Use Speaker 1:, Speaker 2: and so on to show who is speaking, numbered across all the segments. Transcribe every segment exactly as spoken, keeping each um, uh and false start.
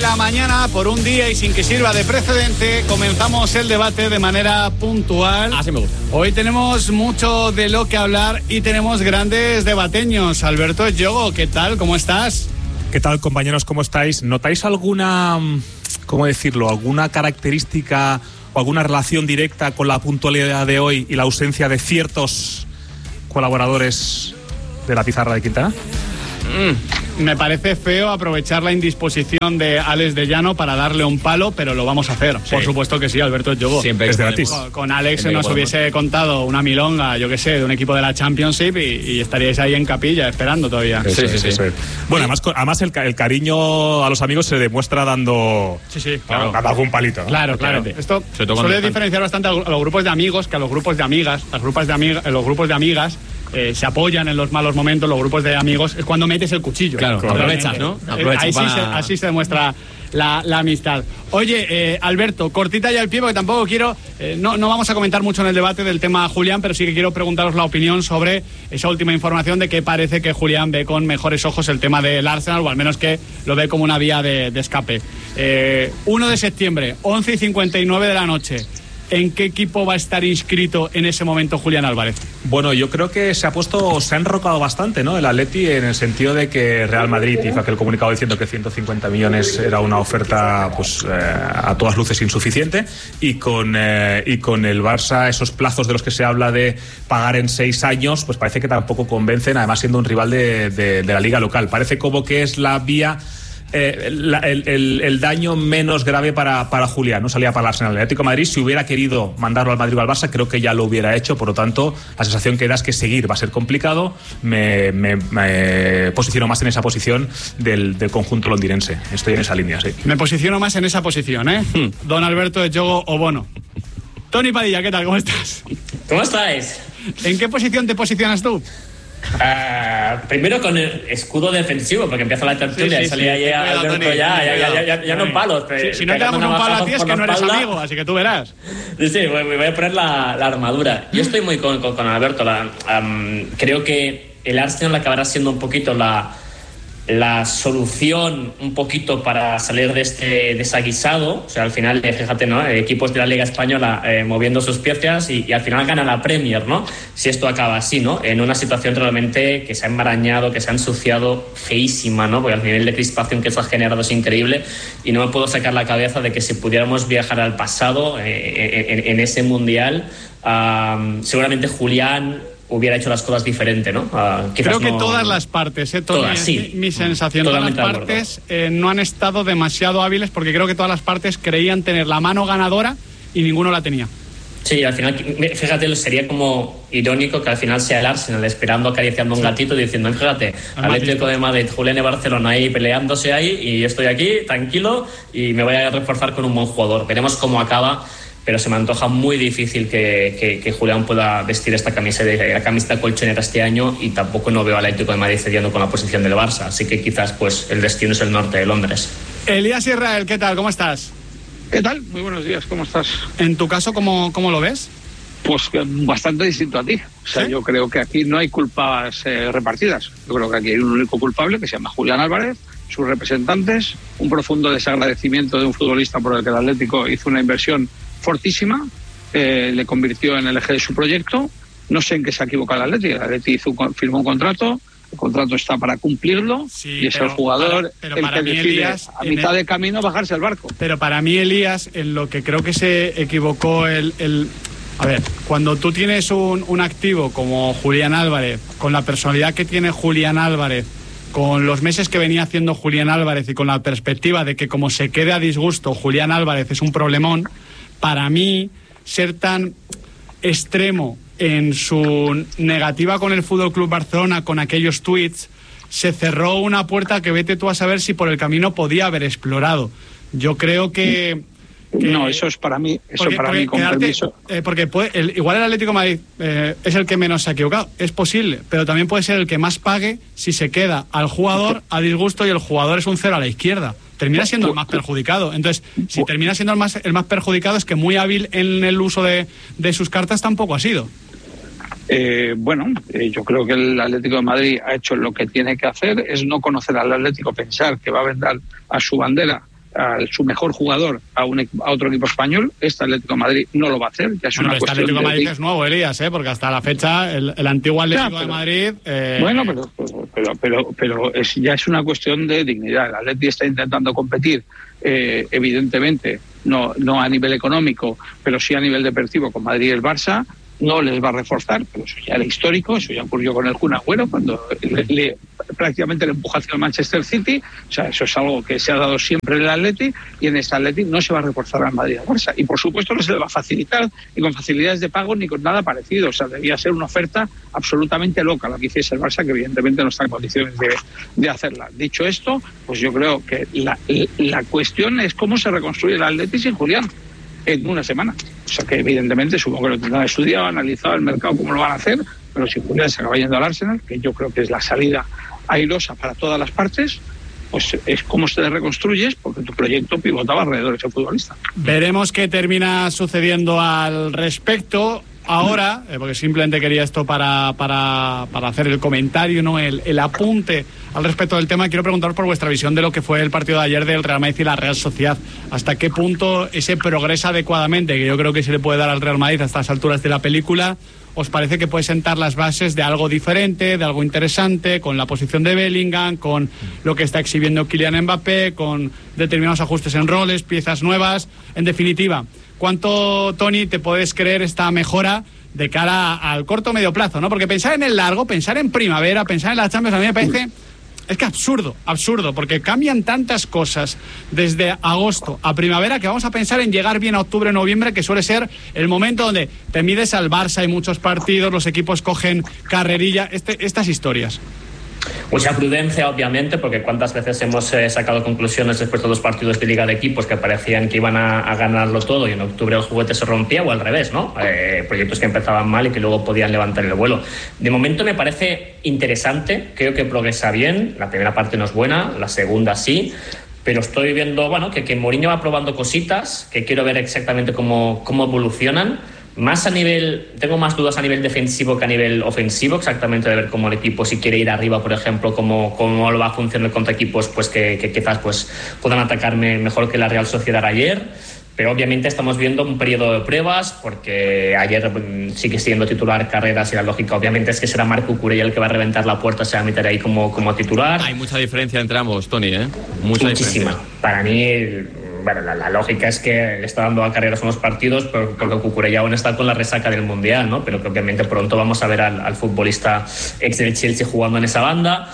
Speaker 1: la mañana, por un día y sin que sirva de precedente, comenzamos el debate de manera puntual.
Speaker 2: Así me gusta.
Speaker 1: Hoy tenemos mucho de lo que hablar y tenemos grandes debateños. Alberto Yogo, ¿qué tal? ¿Cómo estás?
Speaker 3: ¿Qué tal, compañeros? ¿Cómo estáis? ¿Notáis alguna, cómo decirlo, alguna característica o alguna relación directa con la puntualidad de hoy y la ausencia de ciertos colaboradores de la pizarra de Quintana?
Speaker 1: Mm, me parece feo aprovechar la indisposición de Alex de Llano para darle un palo, pero lo vamos a hacer. Sí. Por supuesto que sí, Alberto Yogo.
Speaker 3: Siempre es gratis.
Speaker 1: Con, con Alex se nos hubiese contado una milonga, yo qué sé, de un equipo de la Championship y, y estaríais ahí en capilla esperando todavía.
Speaker 3: Sí, sí, sí. sí. sí. Bueno, además, además el, el cariño a los amigos se demuestra dando,
Speaker 1: sí, sí, claro.
Speaker 3: dando algún palito, ¿no?
Speaker 1: Claro, claro. Esto suele diferenciar bastante a los grupos de amigos que a los grupos de amigas. Las grupos de amigas, los grupos de amigas Eh, se apoyan en los malos momentos. Los grupos de amigos es cuando metes el cuchillo.
Speaker 2: Claro, aprovechas, ¿no? Aprovechas
Speaker 1: Ahí
Speaker 2: para...
Speaker 1: sí se, así se demuestra la, la amistad. Oye, eh, Alberto, cortita ya el pie, porque tampoco quiero, eh, no, no vamos a comentar mucho en el debate del tema Julián, pero sí que quiero preguntaros la opinión sobre esa última información de que parece que Julián ve con mejores ojos el tema del Arsenal, o al menos que lo ve como una vía de, de escape. Eh, uno de septiembre, once y cincuenta y nueve de la noche. ¿En qué equipo va a estar inscrito en ese momento Julián Álvarez?
Speaker 3: Bueno, yo creo que se ha puesto, se ha enrocado bastante, ¿no? El Atleti, en el sentido de que Real Madrid hizo aquel comunicado diciendo que ciento cincuenta millones era una oferta, pues, eh, a todas luces insuficiente, y con eh, y con el Barça, esos plazos de los que se habla de pagar en seis años, pues parece que tampoco convencen, además siendo un rival de, de, de la liga local. Parece como que es la vía. Eh, la, el, el, el daño menos grave para, para Julián, no salía para el Arsenal. El Atlético de Madrid, si hubiera querido mandarlo al Madrid o al Barça, creo que ya lo hubiera hecho. Por lo tanto, la sensación que da es que seguir va a ser complicado. Me, me, me posiciono más en esa posición del, del conjunto londinense. Estoy en esa línea, sí.
Speaker 1: Me posiciono más en esa posición, ¿eh? Hmm. Don Alberto de Yogo o Bono. Tony Padilla, ¿qué tal? ¿Cómo estás?
Speaker 4: ¿Cómo estáis?
Speaker 1: ¿En qué posición te posicionas tú?
Speaker 4: Uh, primero con el escudo defensivo, porque empieza la tertulia sí, sí, y salía sí, ya Alberto Tony, ya, ya, ya, ya, ya no palos.
Speaker 1: Si, si no te damos un palo a ti es que no eres espalda. Amigo, así que tú verás.
Speaker 4: Sí, sí, me voy a poner la, la armadura. Yo estoy muy con, con, con Alberto. La, um, creo que el Arsenal acabará siendo un poquito la, la solución un poquito para salir de este desaguisado. O sea, al final, fíjate, ¿no? Equipos de la Liga Española eh, moviendo sus piezas y, y al final gana la Premier, ¿no? Si esto acaba así, ¿no? En una situación realmente que se ha enmarañado, que se ha ensuciado feísima, ¿no? Porque el nivel de crispación que se ha generado es increíble y no me puedo sacar la cabeza de que si pudiéramos viajar al pasado eh, en, en ese Mundial, um, seguramente Julián hubiera hecho las cosas diferente, ¿no? Uh,
Speaker 1: Creo que
Speaker 4: no...
Speaker 1: todas las partes, ¿eh? Todas, sí. Mi, mi sensación, todas las partes eh, no han estado demasiado hábiles, porque creo que todas las partes creían tener la mano ganadora y ninguno la tenía.
Speaker 4: Sí, al final, fíjate, sería como irónico que al final sea el Arsenal esperando, acariciando un gatito, diciendo, fíjate, Atlético de Madrid, Julián de Barcelona ahí peleándose ahí y yo estoy aquí, tranquilo, y me voy a reforzar con un buen jugador. Veremos cómo acaba, pero se me antoja muy difícil que, que, que Julián pueda vestir esta camisa de la camiseta colchonera este año, y tampoco no veo al Atlético de Madrid cediendo con la posición del Barça, así que quizás pues el destino es el norte de Londres.
Speaker 1: Elías Israel, ¿qué tal? ¿Cómo estás?
Speaker 5: ¿Qué tal? Muy buenos días, ¿cómo estás?
Speaker 1: En tu caso, ¿cómo, cómo lo ves?
Speaker 5: Pues bastante distinto a ti. O sea, ¿sí? Yo creo que aquí no hay culpas eh, repartidas. Yo creo que aquí hay un único culpable que se llama Julián Álvarez, sus representantes, un profundo desagradecimiento de un futbolista por el que el Atlético hizo una inversión fortísima, eh, le convirtió en el eje de su proyecto. No sé en qué se ha equivocado el Atlético. El Atlético hizo, firmó un contrato, el contrato está para cumplirlo, sí, y es el jugador para, pero el para que mí, decide Elías, a mitad el, de camino bajarse al barco.
Speaker 1: Pero para mí, Elías, en lo que creo que se equivocó el... el a ver, cuando tú tienes un, un activo como Julián Álvarez, con la personalidad que tiene Julián Álvarez, con los meses que venía haciendo Julián Álvarez y con la perspectiva de que como se quede a disgusto Julián Álvarez es un problemón, para mí ser tan extremo en su negativa con el F C Barcelona, con aquellos tweets, se cerró una puerta que vete tú a saber si por el camino podía haber explorado. Yo creo que... que
Speaker 5: no, eso es para mí, eso porque, para porque mí con
Speaker 1: quedarte,
Speaker 5: permiso.
Speaker 1: Eh, porque puede, el, igual el Atlético de Madrid eh, es el que menos se ha equivocado, es posible, pero también puede ser el que más pague si se queda al jugador a disgusto y el jugador es un cero a la izquierda. Termina siendo el más perjudicado. Entonces, si termina siendo el más, el más perjudicado, es que muy hábil en el uso de, de sus cartas tampoco ha sido.
Speaker 5: Eh, bueno, eh, yo creo que el Atlético de Madrid ha hecho lo que tiene que hacer, es no conocer al Atlético, pensar que va a vender a su bandera a su mejor jugador a, un, a otro equipo español. Este Atlético de Madrid no lo va a hacer. Ya es
Speaker 1: bueno,
Speaker 5: una
Speaker 1: este
Speaker 5: cuestión
Speaker 1: Atlético de Madrid
Speaker 5: de...
Speaker 1: es nuevo, Elías, ¿eh? Porque hasta la fecha el, el antiguo Atlético ya, pero, de Madrid... Eh...
Speaker 5: Bueno, pero, pero, pero, pero es, ya es una cuestión de dignidad. El Atleti está intentando competir, eh, evidentemente, no, no a nivel económico, pero sí a nivel deportivo con Madrid y el Barça. No les va a reforzar, pero eso ya era histórico, eso ya ocurrió con el Kun Agüero cuando le, le, prácticamente le empuja hacia el Manchester City. O sea, eso es algo que se ha dado siempre en el Atleti, y en este Atleti no se va a reforzar al Madrid y al Barça. Y por supuesto no se le va a facilitar ni con facilidades de pago ni con nada parecido. O sea, debía ser una oferta absolutamente loca la que hiciese el Barça, que evidentemente no está en condiciones de, de hacerla. Dicho esto, pues yo creo que la, la cuestión es cómo se reconstruye el Atleti sin Julián en una semana. O sea que evidentemente supongo que lo tendrán estudiado, analizado el mercado, cómo lo van a hacer, pero si Julián se acaba yendo al Arsenal, que yo creo que es la salida airosa para todas las partes, pues es cómo se reconstruyes, porque tu proyecto pivotaba alrededor de ese futbolista.
Speaker 1: Veremos qué termina sucediendo al respecto. Ahora, eh, porque simplemente quería esto para, para, para hacer el comentario, no el, el apunte al respecto del tema, quiero preguntaros por vuestra visión de lo que fue el partido de ayer del Real Madrid y la Real Sociedad. ¿Hasta qué punto ese progresa adecuadamente, que yo creo que se le puede dar al Real Madrid a estas alturas de la película, os parece que puede sentar las bases de algo diferente, de algo interesante, con la posición de Bellingham, con lo que está exhibiendo Kylian Mbappé, con determinados ajustes en roles, piezas nuevas? En definitiva, ¿cuánto, Tony, te puedes creer esta mejora de cara al corto o medio plazo, ¿no? Porque pensar en el largo, pensar en primavera, pensar en la Champions, a mí me parece... Es que absurdo, absurdo, porque cambian tantas cosas desde agosto a primavera que vamos a pensar en llegar bien a octubre, noviembre, que suele ser el momento donde te mides al Barça, hay muchos partidos, los equipos cogen carrerilla, este, estas historias.
Speaker 4: Mucha prudencia, obviamente, porque cuántas veces hemos eh, sacado conclusiones después de dos partidos de Liga de equipos que parecían que iban a, a ganarlo todo y en octubre el juguete se rompía, o al revés, ¿no? Eh, proyectos que empezaban mal y que luego podían levantar el vuelo. De momento me parece interesante, creo que progresa bien, la primera parte no es buena, la segunda sí, pero estoy viendo, bueno, que, que Mourinho va probando cositas, que quiero ver exactamente cómo, cómo evolucionan. Más a nivel, tengo más dudas a nivel defensivo que a nivel ofensivo, exactamente de ver cómo el equipo, si quiere ir arriba, por ejemplo, cómo, cómo lo va a funcionar contra equipos pues que, que quizás pues puedan atacarme mejor que la Real Sociedad ayer. Pero obviamente estamos viendo un periodo de pruebas, porque ayer sigue siendo titular Carreras y la lógica obviamente es que será Marc Cucurella el que va a reventar la puerta, se va a meter ahí como, como titular.
Speaker 2: Hay mucha diferencia entre ambos, Tony, ¿eh? Mucha
Speaker 4: Muchísima.
Speaker 2: Diferencia.
Speaker 4: Para mí... Bueno, la, la lógica es que le está dando a Carreras unos partidos porque Cucurella aún está con la resaca del Mundial, ¿no? Pero que obviamente pronto vamos a ver al, al futbolista ex del Chelsea jugando en esa banda.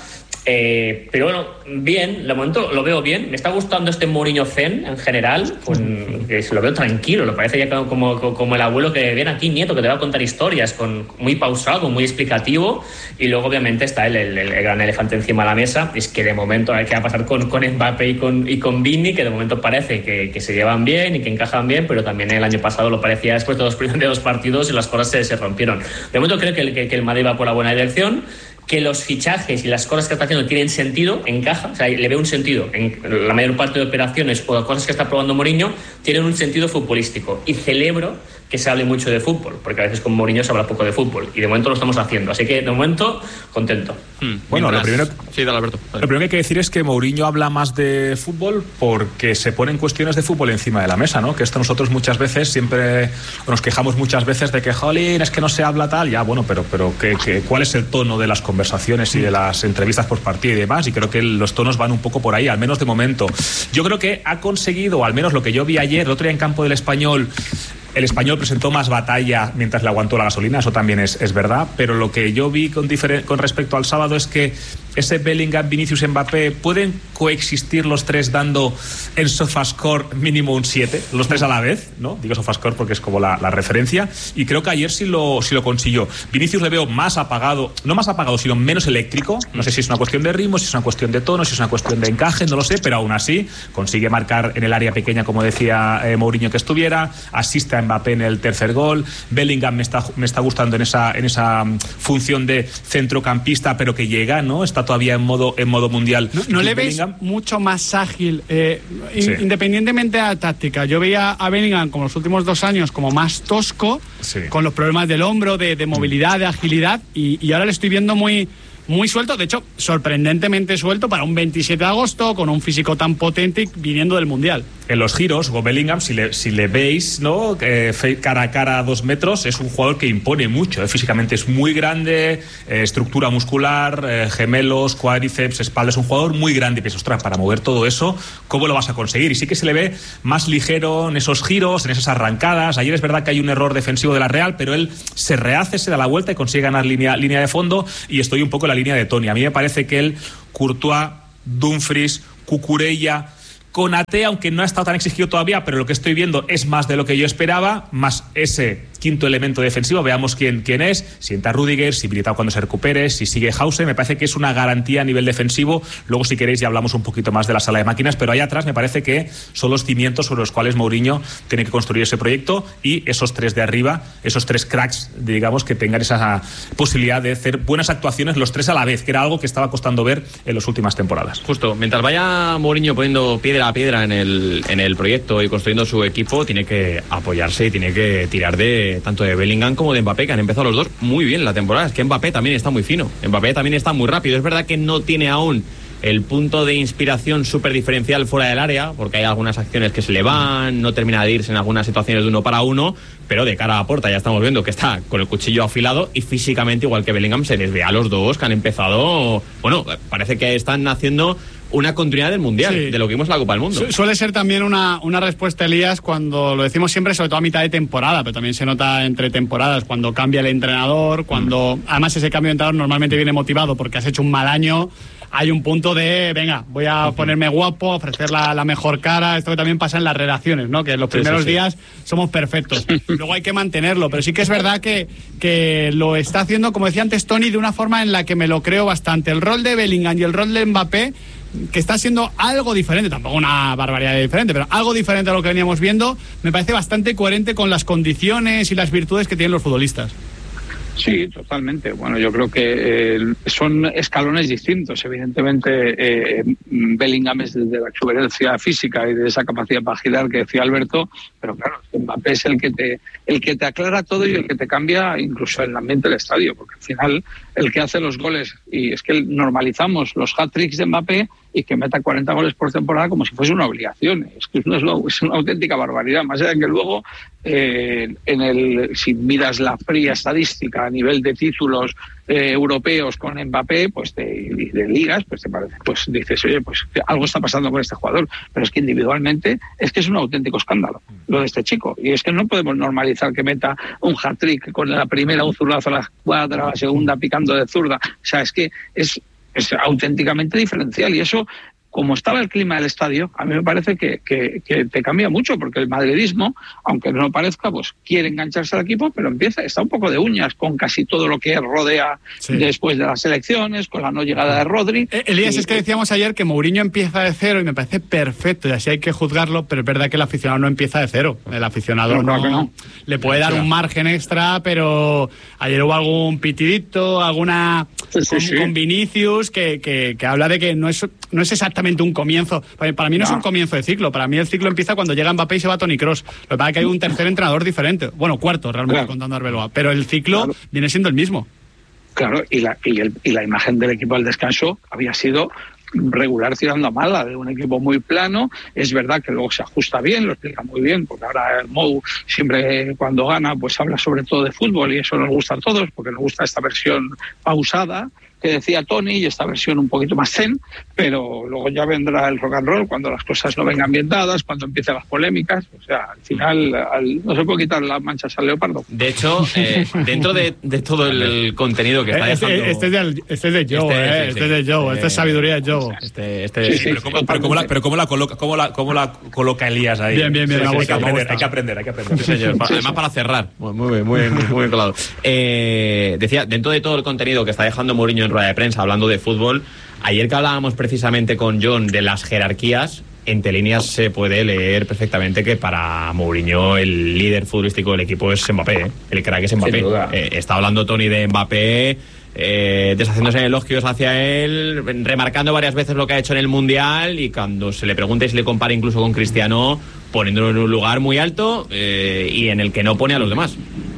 Speaker 4: Eh, pero bueno, bien, de momento lo veo bien. Me está gustando este Mourinho Zen en general, con, que se lo veo tranquilo, lo parece ya como, como, como el abuelo que viene aquí, nieto, que te va a contar historias, con, muy pausado, muy explicativo. Y luego obviamente está el, el, el gran elefante encima de la mesa, es que de momento a ver qué va a pasar con, con Mbappé y con, y con Vini, que de momento parece que, que se llevan bien y que encajan bien, pero también el año pasado lo parecía después de dos, de dos partidos y las cosas se, se rompieron. De momento creo que el, que, que el Madrid va por la buena dirección, que los fichajes y las cosas que está haciendo tienen sentido, encaja, o sea, le veo un sentido en la mayor parte de operaciones o de cosas que está probando Mourinho, tienen un sentido futbolístico, y celebro que se hable mucho de fútbol, porque a veces con Mourinho se habla poco de fútbol, y de momento lo estamos haciendo, así que de momento contento.
Speaker 3: Hmm. Bueno, lo primero,
Speaker 2: sí, dale, Alberto.
Speaker 3: lo primero que hay que decir es que Mourinho habla más de fútbol porque se ponen cuestiones de fútbol encima de la mesa, ¿no? Que esto nosotros muchas veces siempre nos quejamos muchas veces de que, jolín, es que no se habla tal, ya, bueno, pero, pero que, que, ¿cuál es el tono de las conversaciones y de las entrevistas por partido y demás? Y creo que los tonos van un poco por ahí, al menos de momento. Yo creo que ha conseguido, al menos lo que yo vi ayer, el otro día en campo del Español, el Español presentó más batalla mientras le aguantó la gasolina, eso también es, es verdad, pero lo que yo vi con, diferen- con respecto al sábado es que ese Bellingham, Vinicius, Mbappé pueden coexistir los tres dando en SofaScore mínimo un siete, los tres a la vez, ¿no? Digo SofaScore porque es como la, la referencia, y creo que ayer sí lo, sí lo consiguió. Vinicius le veo más apagado, no más apagado, sino menos eléctrico, no sé si es una cuestión de ritmo, si es una cuestión de tono, si es una cuestión de encaje, no lo sé, pero aún así consigue marcar en el área pequeña, como decía eh, Mourinho que estuviera, asiste a Mbappé en el tercer gol. Bellingham me está, me está gustando en esa, en esa función de centrocampista, pero que llega, ¿no? Está todavía en modo, en modo mundial.
Speaker 1: ¿No, no le ves mucho más ágil, eh, sí. in, independientemente de la táctica? Yo veía a Bellingham como los últimos dos años como más tosco, sí, con los problemas del hombro, de, de movilidad, de agilidad, y, y ahora le estoy viendo muy muy suelto, de hecho, sorprendentemente suelto para un veintisiete de agosto, con un físico tan potente viniendo del Mundial.
Speaker 3: En los giros, o Bellingham, si le, si le veis, ¿no? Eh, cara a cara a dos metros, es un jugador que impone mucho. Eh, físicamente es muy grande, eh, estructura muscular, eh, gemelos, cuádriceps, espalda. Es un jugador muy grande. Y piensas, ostras, para mover todo eso, ¿cómo lo vas a conseguir? Y sí que se le ve más ligero en esos giros, en esas arrancadas. Ayer es verdad que hay un error defensivo de la Real, pero él se rehace, se da la vuelta y consigue ganar línea, línea de fondo. Y estoy un poco en la línea de Toni. A mí me parece que él, Courtois, Dumfries, Cucurella, Konaté, aunque no ha estado tan exigido todavía, pero lo que estoy viendo es más de lo que yo esperaba, más ese quinto elemento defensivo. Veamos quién, quién es, si entra Rüdiger, si Militao cuando se recupere, si sigue Hause. Me parece que es una garantía a nivel defensivo. Luego, si queréis, ya hablamos un poquito más de la sala de máquinas, pero ahí atrás me parece que son los cimientos sobre los cuales Mourinho tiene que construir ese proyecto, y esos tres de arriba, esos tres cracks, digamos, que tengan esa posibilidad de hacer buenas actuaciones los tres a la vez, que era algo que estaba costando ver en las últimas temporadas.
Speaker 2: Justo, mientras vaya Mourinho poniendo piedra a piedra en el, en el proyecto y construyendo su equipo, tiene que apoyarse y tiene que tirar de tanto de Bellingham como de Mbappé, que han empezado los dos muy bien la temporada. Es que Mbappé también está muy fino, Mbappé también está muy rápido. Es verdad que no tiene aún el punto de inspiración súper diferencial fuera del área, porque hay algunas acciones que se le van, no termina de irse en algunas situaciones de uno para uno, pero de cara a puerta ya estamos viendo que está con el cuchillo afilado, y físicamente, igual que Bellingham, se les ve a los dos que han empezado, bueno, parece que están haciendo una continuidad del Mundial, sí, de lo que vimos en la Copa del Mundo. Su-
Speaker 1: suele ser también una, una respuesta, Elías, cuando lo decimos siempre, sobre todo a mitad de temporada, pero también se nota entre temporadas, cuando cambia el entrenador, cuando, además, ese cambio de entrenador normalmente viene motivado porque has hecho un mal año. Hay un punto de, venga, voy a ponerme guapo, ofrecer la, la mejor cara. Esto que también pasa en las relaciones, ¿no? Que en los primeros sí, sí, sí. días somos perfectos. Luego hay que mantenerlo, pero sí que es verdad que, que lo está haciendo, como decía antes Toni, de una forma en la que me lo creo bastante. El rol de Bellingham y el rol de Mbappé, que está siendo algo diferente, tampoco una barbaridad diferente, pero algo diferente a lo que veníamos viendo, me parece bastante coherente con las condiciones y las virtudes que tienen los futbolistas.
Speaker 5: Sí, totalmente. Bueno, yo creo que eh, son escalones distintos. Evidentemente, eh, Bellingham es de la exuberancia física y de esa capacidad para girar que decía Alberto, pero claro, Mbappé es el que te el que te aclara todo y el que te cambia incluso el ambiente del estadio, porque al final el que hace los goles, y es que normalizamos los hat-tricks de Mbappé y que meta cuarenta goles por temporada como si fuese una obligación. Es que es una, es una auténtica barbaridad, más allá de que luego eh, en el si miras la fría estadística a nivel de títulos eh, europeos con Mbappé, pues de, de ligas, pues te parece, pues dices, oye, pues algo está pasando con este jugador, pero es que individualmente es que es un auténtico escándalo lo de este chico, y es que no podemos normalizar que meta un hat-trick con la primera un zurdazo a la cuadra, la segunda picando de zurda. O sea, es que es es auténticamente diferencial, y eso, como estaba el clima del estadio, a mí me parece que, que, que te cambia mucho, porque el madridismo, aunque no parezca, pues quiere engancharse al equipo, pero empieza, está un poco de uñas con casi todo lo que rodea sí. después de las elecciones, con la no llegada de Rodri.
Speaker 1: Eh, Elías, y, es que decíamos ayer que Mourinho empieza de cero y me parece perfecto, y así hay que juzgarlo, pero es verdad que el aficionado no empieza de cero. El aficionado no, no, no, no. le puede dar un margen extra, pero ayer hubo algún pitidito, alguna sí, sí, con, sí. con Vinicius que, que, que habla de que no es, no es exactamente un comienzo. Para mí no, no es un comienzo de ciclo. Para mí el ciclo empieza cuando llega Mbappé y se va Toni Kroos. Lo que pasa es que hay un tercer entrenador diferente. Bueno, cuarto realmente, claro, contando a Arbeloa. Pero el ciclo claro. viene siendo el mismo.
Speaker 5: Claro, y la, y, el, y la imagen del equipo al descanso había sido regular tirando a mala, de un equipo muy plano. Es verdad que luego se ajusta bien, lo explica muy bien, porque ahora el Mou siempre cuando gana pues habla sobre todo de fútbol, y eso nos gusta a todos, porque nos gusta esta versión pausada que decía Toni y esta versión un poquito más zen, pero luego ya vendrá el rock and roll cuando las cosas no vengan bien dadas, cuando empiecen las polémicas. O sea, al final al, no se puede quitar las manchas al leopardo.
Speaker 2: De hecho, eh, dentro de, de todo el contenido que está dejando...
Speaker 1: Este, este, es, de, este es de Joe, este, eh, sí, este sí. es de Joe, eh, esta es sabiduría de Joe.
Speaker 2: Este, este,
Speaker 3: sí, sí, pero, ¿cómo, sí, pero, ¿cómo la, pero ¿cómo la coloca cómo la, cómo la coloca Elías ahí?
Speaker 1: Bien, bien, bien.
Speaker 3: Sí,
Speaker 1: sí,
Speaker 3: hay, que aprender, hay que aprender, hay que aprender.
Speaker 2: Sí, señor. Además, sí, sí. para cerrar. Muy, muy bien, muy, muy, muy bien colado. Eh, decía, dentro de todo el contenido que está dejando Mourinho en rueda de prensa, hablando de fútbol, ayer que hablábamos precisamente con John de las jerarquías, entre líneas se puede leer perfectamente que para Mourinho el líder futbolístico del equipo es Mbappé, ¿eh? El crack es Mbappé. Eh, está hablando Toni de Mbappé, eh, deshaciéndose en elogios hacia él, remarcando varias veces lo que ha hecho en el Mundial, y cuando se le pregunta y se le compara incluso con Cristiano, poniéndolo en un lugar muy alto eh, y en el que no pone a los demás.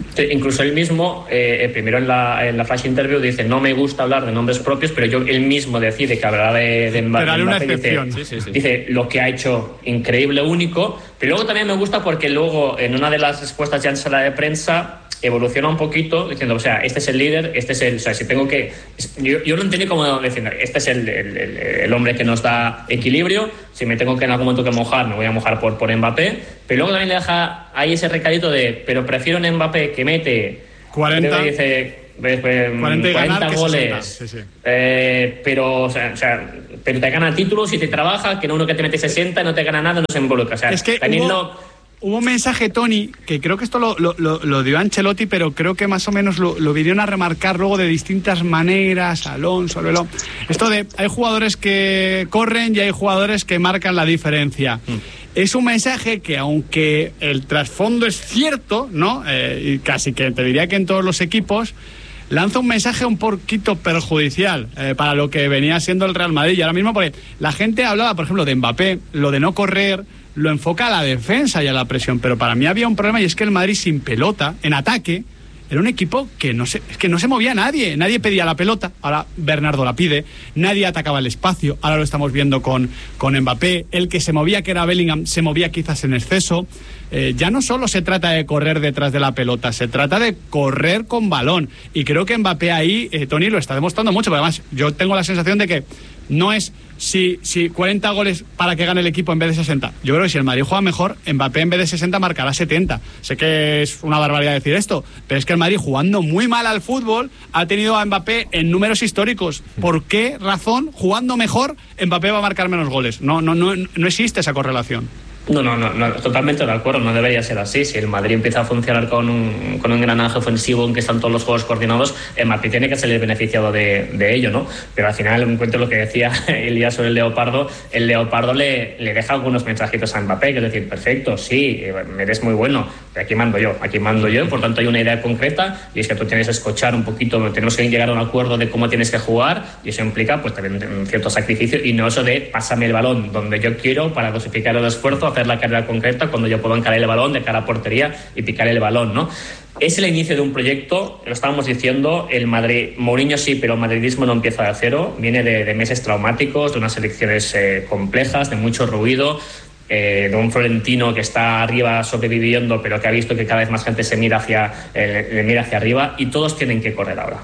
Speaker 4: Sí, incluso él mismo, eh, primero en la, en la flash interview dice, no me gusta hablar de nombres propios, pero yo él mismo decide que hablará de, de Mbappé.
Speaker 1: Pero una excepción.
Speaker 4: Dice,
Speaker 2: sí, sí, sí.
Speaker 4: dice lo que ha hecho increíble, único. Pero luego también me gusta porque luego en una de las respuestas ya en sala de prensa evoluciona un poquito diciendo, o sea, este es el líder, este es el, o sea, si tengo que, yo, yo lo entendí como diciendo, este es el, el, el hombre que nos da equilibrio, si me tengo que en algún momento que mojar, me voy a mojar por, por Mbappé, pero luego también le deja ahí ese recadito de, pero prefiero un Mbappé que mete
Speaker 1: cuarenta,
Speaker 4: que dice,
Speaker 1: cuarenta,
Speaker 4: cuarenta goles,
Speaker 1: sí, sí.
Speaker 4: Eh, pero, o sea, o sea, pero te gana títulos y te trabaja, que no uno que te mete sesenta no te gana nada, no se involucra, o sea,
Speaker 1: es que
Speaker 4: también
Speaker 1: hubo...
Speaker 4: lo...
Speaker 1: Hubo un mensaje, Tony, que creo que esto lo, lo, lo, lo dio Ancelotti, pero creo que más o menos lo, lo vinieron a remarcar luego de distintas maneras, Alonso, Albeló. Esto de, hay jugadores que corren y hay jugadores que marcan la diferencia. Mm. Es un mensaje que, aunque el trasfondo es cierto, ¿no? Eh, y casi que te diría que en todos los equipos, lanza un mensaje un poquito perjudicial eh, para lo que venía siendo el Real Madrid. Y ahora mismo, porque la gente hablaba, por ejemplo, de Mbappé, lo de no correr, lo enfoca a la defensa y a la presión, pero para mí había un problema, y es que el Madrid sin pelota, en ataque, era un equipo que no se, que no se movía nadie, nadie pedía la pelota, ahora Bernardo la pide, nadie atacaba el espacio, ahora lo estamos viendo con, con Mbappé, el que se movía, que era Bellingham, se movía quizás en exceso. Eh, ya no solo se trata de correr detrás de la pelota, se trata de correr con balón, y creo que Mbappé ahí, eh, Tony, lo está demostrando mucho, porque además yo tengo la sensación de que no es si, si cuarenta goles para que gane el equipo en vez de sesenta. Yo creo que si el Madrid juega mejor, Mbappé en vez de sesenta marcará setenta. Sé que es una barbaridad decir esto, pero es que el Madrid, jugando muy mal al fútbol, ha tenido a Mbappé en números históricos. ¿Por qué razón, jugando mejor, Mbappé va a marcar menos goles? No, no, no, no existe esa correlación.
Speaker 4: No, no, no, no, totalmente de acuerdo, no debería ser así. Si el Madrid empieza a funcionar con un, con un engranaje ofensivo en que están todos los juegos coordinados, el Madrid tiene que salir beneficiado de, de ello, ¿no? Pero al final, en cuanto a lo que decía Elías sobre el Leopardo, el Leopardo le, le deja algunos mensajitos a Mbappé, que es decir, perfecto, sí, eres muy bueno, pero aquí mando yo, aquí mando yo, por tanto hay una idea concreta, y es que tú tienes que escuchar un poquito, tenemos que llegar a un acuerdo de cómo tienes que jugar, y eso implica pues también un cierto sacrificio, y no eso de pásame el balón donde yo quiero para dosificar el esfuerzo, hacer la carrera concreta cuando yo puedo encarar el balón de cara a portería y picar el balón, ¿no? Es el inicio de un proyecto, lo estábamos diciendo, el Madrid, Mourinho sí, pero el madridismo no empieza de cero, viene de, de meses traumáticos, de unas elecciones eh, complejas, de mucho ruido, eh, de un Florentino que está arriba sobreviviendo, pero que ha visto que cada vez más gente se mira hacia, eh, le mira hacia arriba, y todos tienen que correr ahora.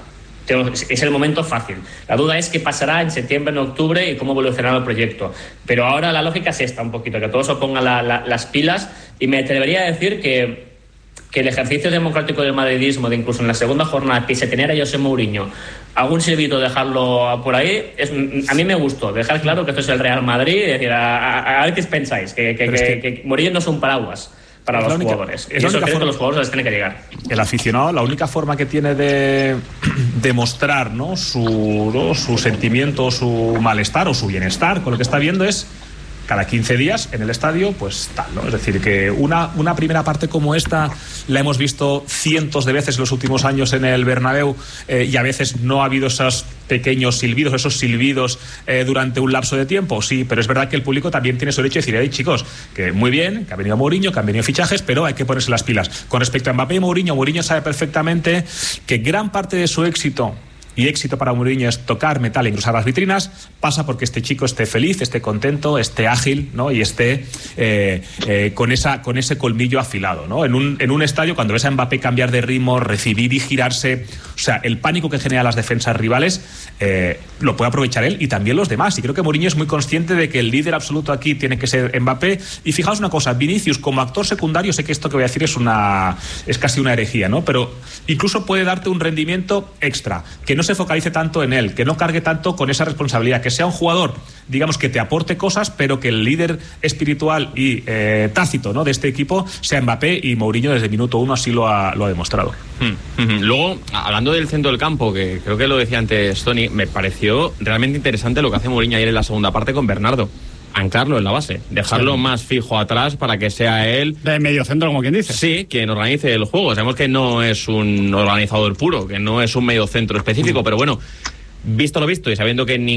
Speaker 4: Es el momento fácil. La duda es qué pasará en septiembre, en octubre, y cómo evolucionará el proyecto. Pero ahora la lógica es esta un poquito, que todos se pongan la, la, las pilas, y me atrevería a decir que, que el ejercicio democrático del madridismo, de incluso en la segunda jornada, pese a tener a José Mourinho, algún silbito dejarlo por ahí, es, a mí me gustó, dejar claro que esto es el Real Madrid, y decir, a, a, a ver qué pensáis, que, que, que, que, que Mourinho no es un paraguas para los única, jugadores. Es y eso creo forma, que los jugadores les tienen que llegar.
Speaker 3: El aficionado, la única forma que tiene de demostrar, ¿no?, su, ¿no?, su sentimiento, su malestar o su bienestar con lo que está viendo es cada quince días en el estadio, pues tal, ¿no? Es decir, que una, una primera parte como esta la hemos visto cientos de veces en los últimos años en el Bernabéu, eh, y a veces no ha habido esos pequeños silbidos, esos silbidos eh, durante un lapso de tiempo, sí, pero es verdad que el público también tiene su derecho de decir, hey, chicos, que muy bien, que ha venido Mourinho, que han venido fichajes, pero hay que ponerse las pilas. Con respecto a Mbappé y Mourinho, Mourinho sabe perfectamente que gran parte de su éxito, y éxito para Mourinho, es tocar metal e ingresar las vitrinas, pasa porque este chico esté feliz, esté contento, esté ágil, ¿no?, y esté eh, eh, con esa con ese colmillo afilado, ¿no? En un, en un estadio, cuando ves a Mbappé cambiar de ritmo, recibir y girarse, o sea, el pánico que genera las defensas rivales, eh, lo puede aprovechar él y también los demás. Y creo que Mourinho es muy consciente de que el líder absoluto aquí tiene que ser Mbappé. Y fijaos una cosa, Vinicius como actor secundario, sé que esto que voy a decir es una es casi una herejía, ¿no?, pero incluso puede darte un rendimiento extra, que no se focalice tanto en él, que no cargue tanto con esa responsabilidad, que sea un jugador, digamos, que te aporte cosas, pero que el líder espiritual y eh, tácito, ¿no?, de este equipo sea Mbappé, y Mourinho desde el minuto uno así lo ha, lo ha demostrado.
Speaker 2: Mm, mm, luego, hablando del centro del campo, que creo que lo decía antes Tony, me pareció realmente interesante lo que hace Mourinho ayer en la segunda parte con Bernardo. Anclarlo en la base, dejarlo sí. más fijo atrás para que sea él...
Speaker 1: De medio centro, como quien dice.
Speaker 2: Sí, quien organice el juego. Sabemos que no es un organizador puro, que no es un medio centro específico, mm. pero bueno, visto lo visto y sabiendo que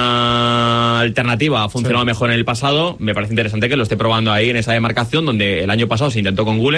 Speaker 2: ninguna alternativa ha funcionado sí. mejor en el pasado, me parece interesante que lo esté probando ahí en esa demarcación donde el año pasado se intentó con Güler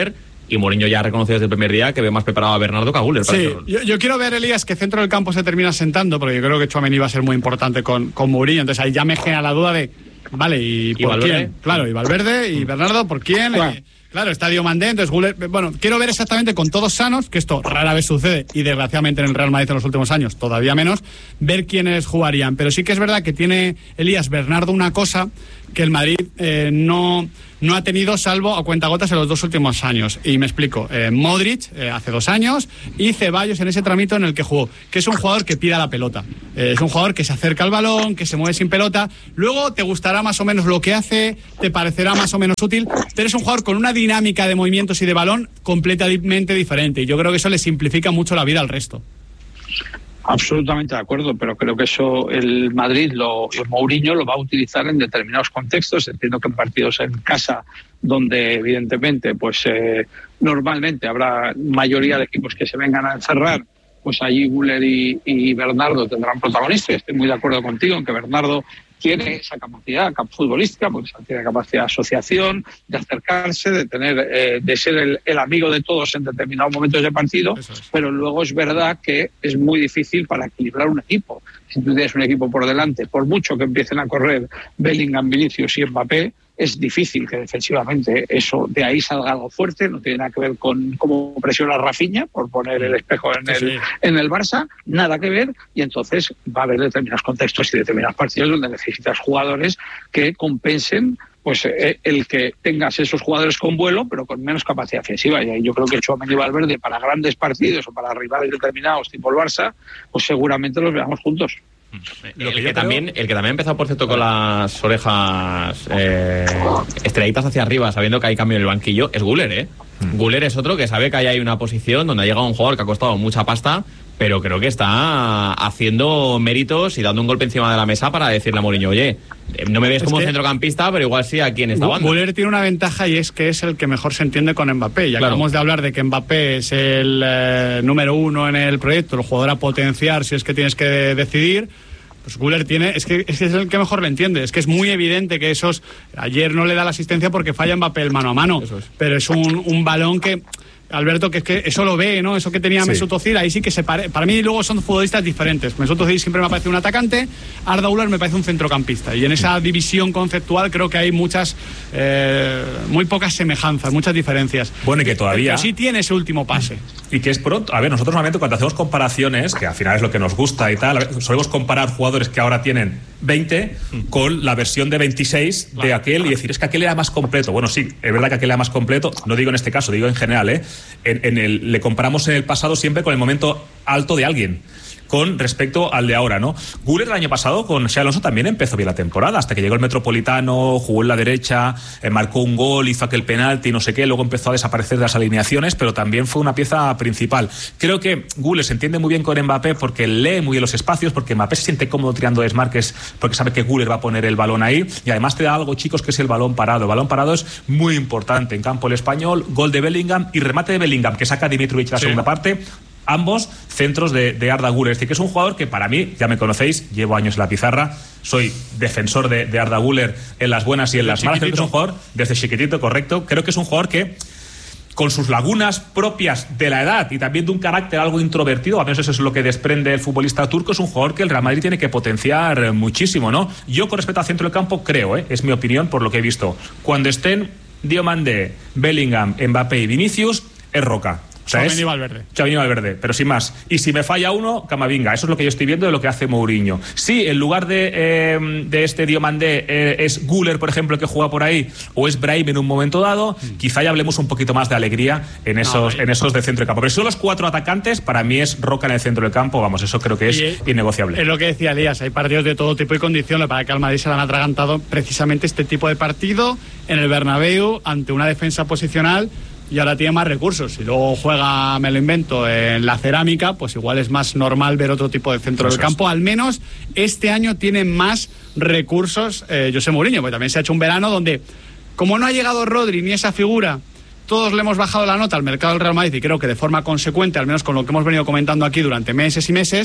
Speaker 2: y Mourinho ya ha reconocido desde el primer día que ve más preparado a Bernardo que a Güler.
Speaker 1: Sí, yo, yo quiero ver, Elías, que centro del campo se termina sentando, porque yo creo que Tchouaméni va a ser muy importante con, con Mourinho, entonces ahí ya me genera la duda de, vale, ¿y,
Speaker 2: ¿Y
Speaker 1: por
Speaker 2: Valverde?
Speaker 1: quién? Claro, y Valverde, y Bernardo, ¿por quién?
Speaker 5: Claro.
Speaker 1: Eh, Claro, está Diomandé, entonces Güler, bueno, quiero ver exactamente con todos sanos, que esto rara vez sucede, y desgraciadamente en el Real Madrid en los últimos años todavía menos, ver quiénes jugarían. Pero sí que es verdad que tiene Elías Bernardo una cosa que el Madrid eh, no, no ha tenido, salvo a cuentagotas en los dos últimos años. Y me explico, eh, Modric eh, hace dos años y Ceballos en ese tramito en el que jugó, que es un jugador que pida la pelota. Eh, es un jugador que se acerca al balón, que se mueve sin pelota, luego te gustará más o menos lo que hace, te parecerá más o menos útil, pero es un jugador con una dinámica de movimientos y de balón completamente diferente, y yo creo que eso le simplifica mucho la vida al resto.
Speaker 5: Absolutamente de acuerdo, pero creo que eso el Madrid, lo, el Mourinho lo va a utilizar en determinados contextos. Entiendo que en partidos en casa, donde evidentemente pues eh, normalmente habrá mayoría de equipos que se vengan a encerrar, pues allí Güler y, y Bernardo tendrán protagonistas. Estoy muy de acuerdo contigo en que Bernardo tiene esa capacidad futbolística, porque tiene capacidad de asociación, de acercarse, de tener, eh, de ser el, el amigo de todos en determinados momentos de partido,
Speaker 1: Eso es.
Speaker 5: pero luego es verdad que es muy difícil para equilibrar un equipo. Si tú tienes un equipo por delante, por mucho que empiecen a correr Bellingham, Vinicius y Mbappé, es difícil que defensivamente eso de ahí salga algo fuerte. No tiene nada que ver con cómo presiona Rafinha, por poner el espejo en el,
Speaker 1: Sí.
Speaker 5: en el Barça, nada que ver, y entonces va a haber determinados contextos y determinados partidos donde necesitas jugadores que compensen pues eh, el que tengas esos jugadores con vuelo pero con menos capacidad ofensiva, y ahí yo creo que Tchouaméni y Valverde para grandes partidos o para rivales determinados tipo el Barça, pues seguramente los veamos juntos.
Speaker 2: El que, también, el que también ha empezado, por cierto, con las orejas eh, estrelladitas hacia arriba, sabiendo que hay cambio en el banquillo, es Güler, ¿eh? Mm. Güler es otro que sabe que ahí hay una posición donde ha llegado un jugador que ha costado mucha pasta, pero creo que está haciendo méritos y dando un golpe encima de la mesa para decirle a Mourinho, oye, no me ves como
Speaker 1: que
Speaker 2: centrocampista, pero igual sí aquí en esta banda.
Speaker 1: Güler tiene una ventaja, y es que es el que mejor se entiende con Mbappé. Ya
Speaker 2: Claro.
Speaker 1: acabamos de hablar de que Mbappé es el eh, número uno en el proyecto, el jugador a potenciar si es que tienes que decidir. Pues Güler tiene, es que, es que es el que mejor le entiende. Es que es muy evidente que esos, ayer no le da la asistencia porque falla Mbappé el mano a mano,
Speaker 2: Eso es.
Speaker 1: pero es un, un balón que, Alberto, que es que eso lo ve, ¿no? Eso que tenía
Speaker 3: Sí.
Speaker 1: Mesut Özil, ahí sí que se pare... Para mí luego son futbolistas diferentes. Mesut Özil siempre me parece un atacante, Arda Güler me parece un centrocampista, y en esa división conceptual creo que hay muchas, eh, muy pocas semejanzas, muchas diferencias.
Speaker 3: Bueno, y que todavía...
Speaker 1: Pero sí tiene ese último pase.
Speaker 3: Y que es pronto. A ver, nosotros normalmente cuando hacemos comparaciones, que al final es lo que nos gusta y tal, a ver, solemos comparar jugadores que ahora tienen veinte con la versión de veintiséis de aquel y decir, es que aquel era más completo. Bueno, sí, es verdad que aquel era más completo, no digo en este caso, digo en general, ¿eh? En, en el, le comparamos en el pasado siempre con el momento alto de alguien, con respecto al de ahora, ¿no? Güler el año pasado con Xabi Alonso también empezó bien la temporada, hasta que llegó el Metropolitano, jugó en la derecha, eh, marcó un gol, hizo aquel penalti, no sé qué, luego empezó a desaparecer de las alineaciones, pero también fue una pieza principal. Creo que Güler se entiende muy bien con Mbappé porque lee muy bien los espacios, porque Mbappé se siente cómodo tirando desmarques, porque sabe que Güler va a poner el balón ahí, y además te da algo, chicos, que es el balón parado. El balón parado es muy importante en campo el español, gol de Bellingham y remate de Bellingham, que saca a Dimitrovic la
Speaker 1: Sí.
Speaker 3: segunda parte. Ambos centros de, de Arda Güler. Es decir, que es un jugador que para mí, ya me conocéis, llevo años en la pizarra, soy defensor de, de Arda Güler en las buenas y en las malas. Creo que es un jugador, desde chiquitito, correcto, creo que es un jugador que, con sus lagunas propias de la edad y también de un carácter algo introvertido, a menos eso es lo que desprende el futbolista turco, es un jugador que el Real Madrid tiene que potenciar muchísimo, ¿no? Yo, con respecto al centro del campo, creo, ¿eh? es mi opinión por lo que he visto, cuando estén Diomandé, Bellingham, Mbappé y Vinicius, es Roca. O sea,
Speaker 1: Tchouaméni
Speaker 3: es
Speaker 1: y Valverde.
Speaker 3: Tchouaméni y Valverde, pero sin más. Y si me falla uno, Camavinga. Eso es lo que yo estoy viendo de lo que hace Mourinho. Sí, en lugar de, eh, de este Diomandé eh, es Güler, por ejemplo, que juega por ahí, o es Brahim en un momento dado, mm. quizá ya hablemos un poquito más de alegría en esos, no, en esos de centro de campo. Pero si son los cuatro atacantes, para mí es Roca en el centro del campo. Vamos, eso creo que es
Speaker 1: y,
Speaker 3: innegociable.
Speaker 1: Es lo que decía Elías, hay partidos de todo tipo y condiciones. Para que al Madrid se le han atragantado precisamente este tipo de partido en el Bernabéu ante una defensa posicional, y ahora tiene más recursos. Si luego juega, me lo invento, en la cerámica, pues igual es más normal ver otro tipo de centro del campo. Al menos este año tiene más recursos eh, José Mourinho, porque también se ha hecho un verano donde, como no ha llegado Rodri ni esa figura, todos le hemos bajado la nota al mercado del Real Madrid, y creo que de forma consecuente, al menos con lo que hemos venido comentando aquí durante meses y meses,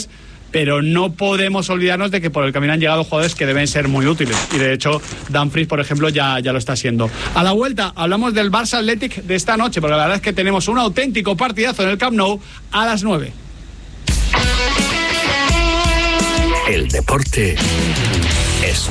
Speaker 1: pero no podemos olvidarnos de que por el camino han llegado jugadores que deben ser muy útiles, y de hecho Dumfries, por ejemplo, ya, ya lo está siendo. A la vuelta hablamos del Barça Athletic de esta noche, porque la verdad es que tenemos un auténtico partidazo en el Camp Nou a las nueve.
Speaker 6: El deporte es